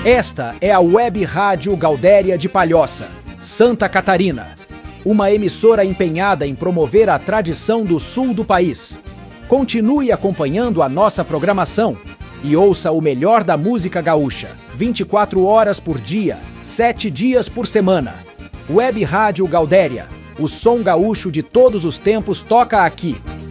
Esta é a Web Rádio Gaudéria de Palhoça, Santa Catarina. Uma emissora empenhada em promover a tradição do sul do país. Continue acompanhando a nossa programação e ouça o melhor da música gaúcha, 24 horas por dia, 7 dias por semana. Web Rádio Gaudéria, o som gaúcho de todos os tempos toca aqui.